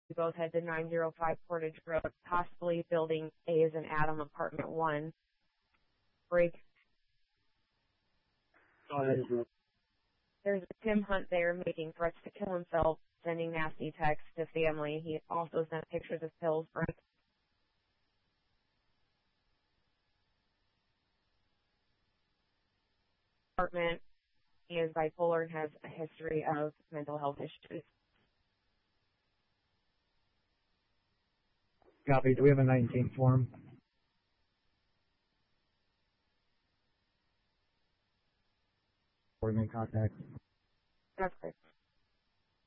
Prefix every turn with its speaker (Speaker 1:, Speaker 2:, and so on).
Speaker 1: We both head to 905 Portage Road, possibly building A is in Adam, apartment 1. Break.
Speaker 2: Go ahead.
Speaker 1: There's a Tim Hunt there making threats to kill himself, sending nasty texts to family. He also sent pictures of pills for apartment. He is bipolar and has a history of mental health issues.
Speaker 2: Copy. Do we have a 19 form? Coordinate contact.
Speaker 1: That's great.